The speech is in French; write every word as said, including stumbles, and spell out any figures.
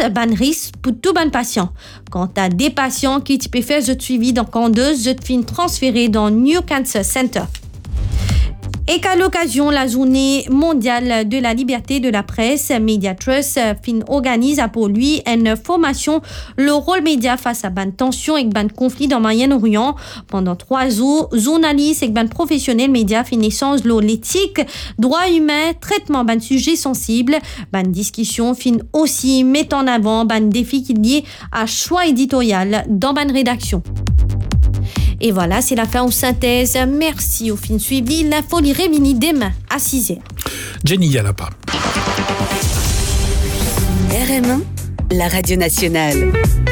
ban risque pour tout ban patient. Quand tu as des patients qui tu peux faire de suivi dans Candeuse, je te fin transférer dans New Cancer Center. Et qu'à l'occasion, la journée mondiale de la liberté de la presse, Media Trust fin organise pour lui une formation le rôle média face à ban tension et ban conflit dans Moyen-Orient. Pendant trois jours, journalistes et ban professionnels médias fin échange l'éthique, droits humains, traitement ban sujets sensibles, ban discussion fin aussi met en avant ban défis qui liés à choix éditorial dans ban rédaction. Et voilà, c'est la fin aux synthèses. Merci au fin suivi. L'info lirée mini demain à six heures. Jenny Yalapa. R M un, la radio nationale.